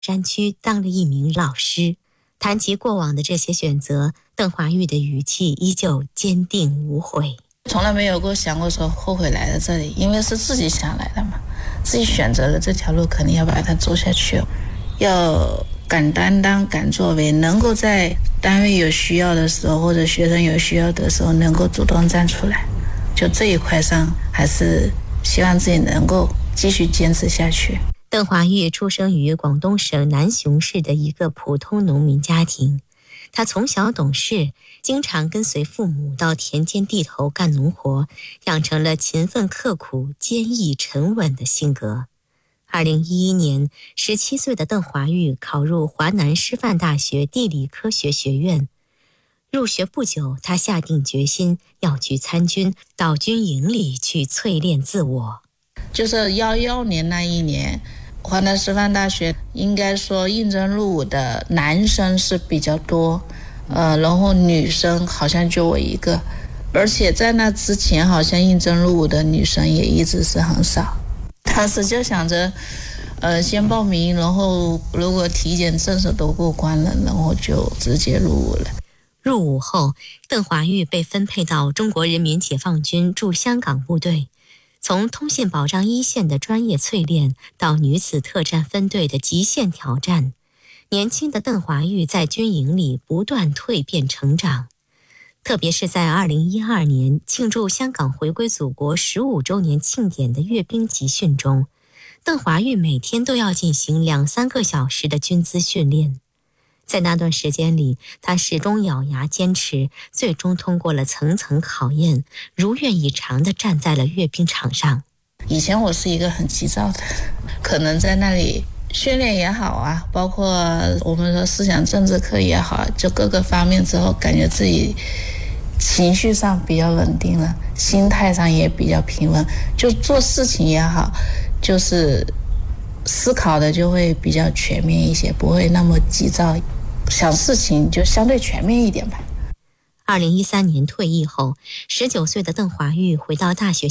山区当了一名老师。谈及过往的这些选择，邓华玉的语气依旧坚定无悔。 从来没有过想过说后悔来到这里，因为是自己想来的嘛，自己选择了这条路，肯定要把它走下去，要敢担当、敢作为，能够在单位有需要的时候，或者学生有需要的时候，能够主动站出来。就这一块上，还是希望自己能够继续坚持下去。 邓华玉出生于广东省南雄市的一个普通农民家庭，他从小懂事，经常跟随父母到田间地头干农活，养成了勤奋刻苦、坚毅沉稳的性格。2011年，17岁的邓华玉考入华南师范大学地理科学学院。入学不久，他下定决心要去参军，到军营里去淬炼自我。 就是11年那一年，华南师范大学应该说应征入伍的男生是比较多，然后女生好像就我一个，而且在那之前好像应征入伍的女生也一直是很少。当时就想着先报名，然后如果体检政策都过关了，然后就直接入伍了。 入伍后，邓华玉被分配到中国人民解放军驻香港部队，从通信保障一线的专业淬炼到女子特战分队的极限挑战，年轻的邓华玉在军营里不断蜕变成长。特别是在2012年庆祝香港回归祖国15周年庆典的阅兵集训中，邓华玉每天都要进行2-3个小时的军姿训练。在那段时间里，他始终咬牙坚持，最终通过了层层考验，如愿以偿地站在了阅兵场上。 以前我是一个很急躁的，可能在那里训练也好啊，包括我们说思想政治课也好，就各个方面之后，感觉自己情绪上比较稳定了，心态上也比较平稳，就做事情也好，就是思考的就会比较全面一些，不会那么急躁，想事情就相对全面一点吧。 2013年退役后，19岁的邓华玉回到大学